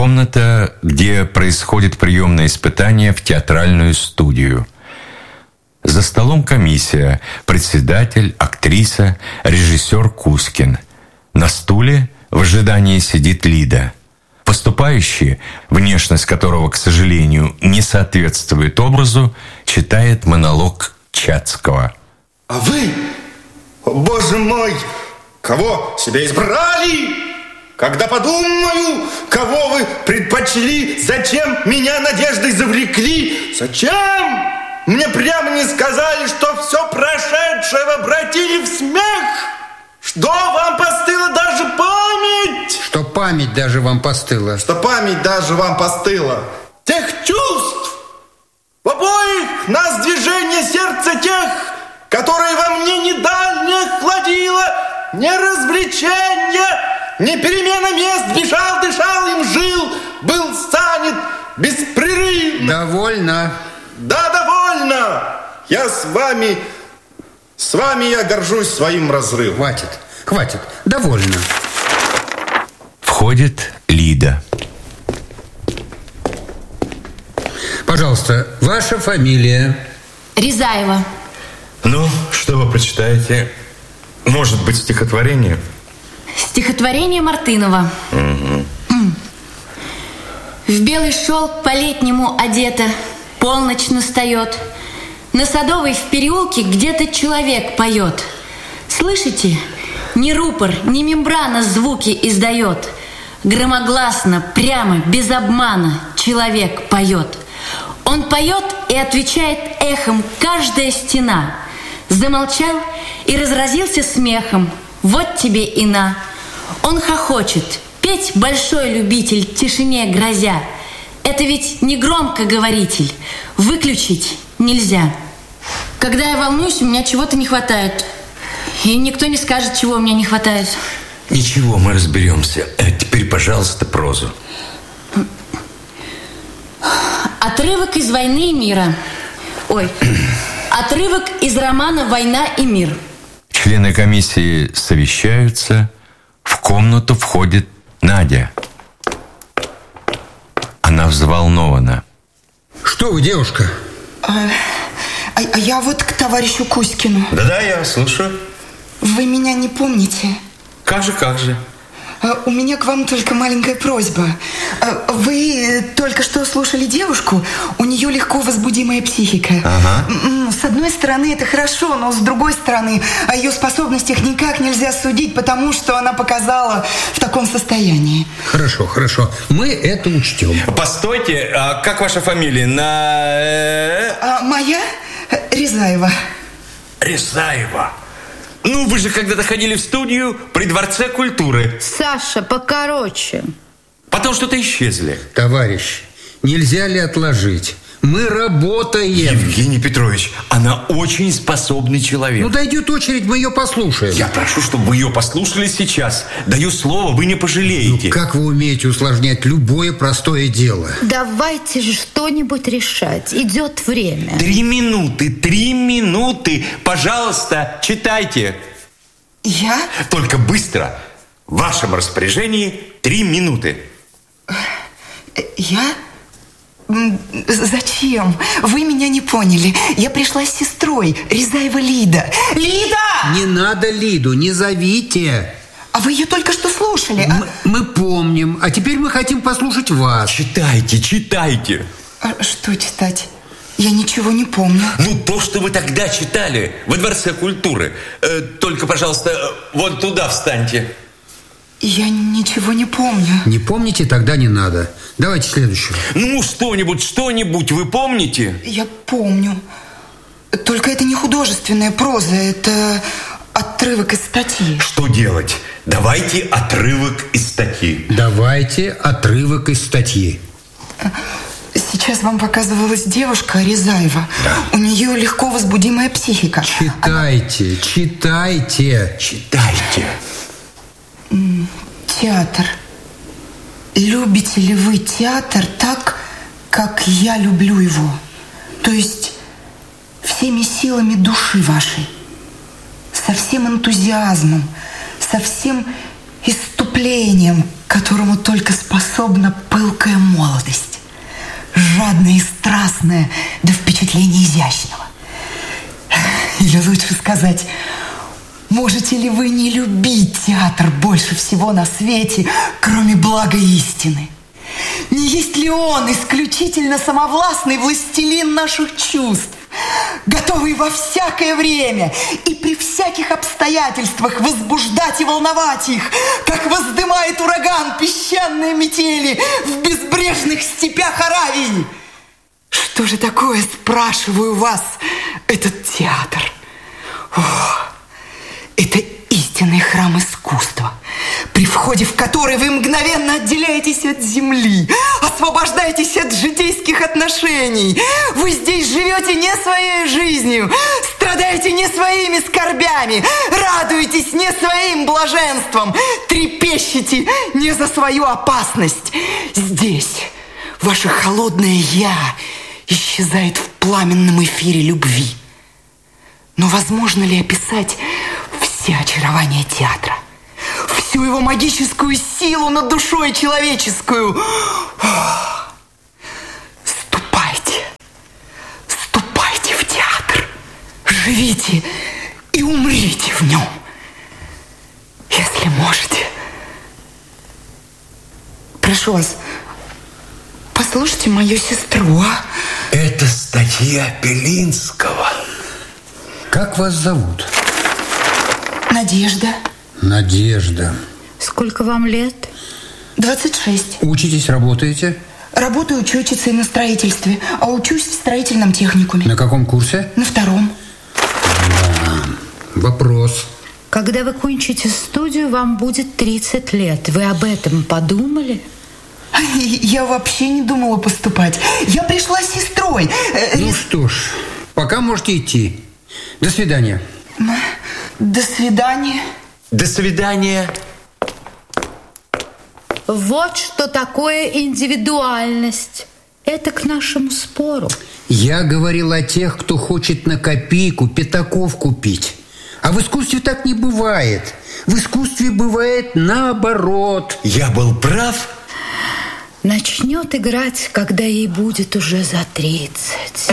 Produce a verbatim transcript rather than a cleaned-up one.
комната, где происходит приемное испытание в театральную студию. За столом комиссия, председатель, актриса, режиссер Кузькин. На стуле в ожидании сидит Лида. Поступающий, внешность которого, к сожалению, не соответствует образу, читает монолог Чацкого. А вы, о, боже мой, кого себе избрали? Когда подумаю, кого вы предпочли, зачем меня надеждой завлекли? Зачем? Мне прямо не сказали, что все прошедшее вы обратили в смех. Что вам постыла даже память? Что память даже вам постыла. Что память даже вам постыла. Тех чувств, в обоих нас движение сердца тех, которые во мне ни даль не охладило, ни развлечения, ни перемена мест, бежал, дышал, им жил, был занят беспрерывно. Довольно. Да, довольно. Я с вами, с вами я горжусь своим разрывом. Хватит, хватит, довольно. Входит Лида. Пожалуйста, ваша фамилия? Рязаева. Ну, что вы прочитаете? Может быть, стихотворение? Стихотворение Мартынова. Угу. В белый шелк по-летнему одета, полночь настает. На Садовой в переулке где-то человек поет. Слышите? Ни рупор, ни мембрана звуки издает. Громогласно, прямо, без обмана человек поет. Он поет и отвечает эхом каждая стена. Замолчал и разразился смехом. Вот тебе и на. Он хохочет, петь большой любитель, тишине грозя. Это ведь не громкоговоритель, выключить нельзя. Когда я волнуюсь, у меня чего-то не хватает. И никто не скажет, чего у меня не хватает. Ничего, мы разберемся. А теперь, пожалуйста, прозу. Отрывок из «Войны и мира». Ой, отрывок из романа «Война и мир». Члены комиссии совещаются. В комнату входит Надя. Она взволнована. Что вы, девушка? А, а, а я вот к товарищу Кузькину. Да-да, я слушаю. Вы меня не помните? Как же, как же. У меня к вам только маленькая просьба. Вы только что слушали девушку, у нее легко возбудимая психика. Ага. С одной стороны, это хорошо, но с другой стороны, о ее способностях никак нельзя судить, потому что она показала в таком состоянии. Хорошо, хорошо. Мы это учтем. Постойте, а как ваша фамилия? На... А моя? Рязаева. Рязаева. Ну, вы же когда-то ходили в студию при Дворце культуры. Саша, покороче. Потом что-то исчезли. Товарищ, нельзя ли отложить? Мы работаем. Евгений Петрович, она очень способный человек. Ну, дойдет очередь, мы ее послушаем. Я прошу, чтобы вы ее послушали сейчас. Даю слово, вы не пожалеете. Ну, как вы умеете усложнять любое простое дело? Давайте же что-нибудь решать. Идет время. Три минуты, три минуты. Пожалуйста, читайте. Я? Только быстро. В вашем распоряжении три минуты. Я? Зачем? Вы меня не поняли. Я пришла с сестрой, Рязаева Лида. Лида! Не надо Лиду, не зовите. А вы ее только что слушали. Мы, а... мы помним, а теперь мы хотим послушать вас. Читайте, читайте. А что читать? Я ничего не помню. Ну, то, что вы тогда читали во Дворце культуры. Э, только, пожалуйста, вон туда встаньте. Я ничего не помню. Не помните, тогда не надо. Давайте следующую. Ну, что-нибудь, что-нибудь вы помните? Я помню. Только это не художественная проза, это отрывок из статьи. Что делать? Давайте отрывок из статьи. Давайте отрывок из статьи. Сейчас вам показывалась девушка Рязаева. Да. У нее легко возбудимая психика. Читайте, Она... читайте. Читайте. Театр. Любите ли вы театр так, как я люблю его? То есть всеми силами души вашей, со всем энтузиазмом, со всем исступлением, которому только способна пылкая молодость, жадная и страстная до впечатления изящного. Или лучше сказать, можете ли вы не любить театр больше всего на свете, кроме блага истины? Не есть ли он исключительно самовластный властелин наших чувств, готовый во всякое время и при всяких обстоятельствах возбуждать и волновать их, как воздымает ураган песчаные метели в безбрежных степях Аравии? Что же такое, спрашиваю вас, этот театр? О, это истинный храм искусства, при входе в который вы мгновенно отделяетесь от земли, освобождаетесь от житейских отношений. Вы здесь живете не своей жизнью, страдаете не своими скорбями, радуетесь не своим блаженством, трепещете не за свою опасность. Здесь ваше холодное «я» исчезает в пламенном эфире любви. Но возможно ли описать все очарования театра, всю его магическую силу над душой человеческую? О, ступайте, ступайте в театр, живите и умрите в нем, если можете. Прошу вас, послушайте мою сестру, а? Это статья Белинского. Как вас зовут? Надежда. Надежда. Сколько вам лет? двадцать шесть. Учитесь, работаете? Работаю учетчицей на строительстве, а учусь в строительном техникуме. На каком курсе? На втором. Да. Вопрос. Когда вы кончите студию, вам будет тридцать лет. Вы об этом подумали? Я вообще не думала поступать. Я пришла с сестрой. Ну что ж, пока можете идти. До свидания. До свидания. До свидания. Вот что такое индивидуальность. Это к нашему спору. Я говорил о тех, кто хочет на копейку пятаков купить. А в искусстве так не бывает. В искусстве бывает наоборот. Я был прав. Начнет играть, когда ей будет уже за тридцать.